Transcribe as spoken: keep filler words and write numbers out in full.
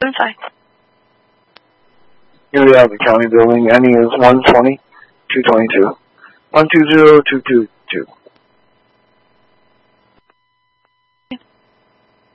seven five. Unity Avenue County Building, ending is one twenty, two twenty-two. one two zero, two two two.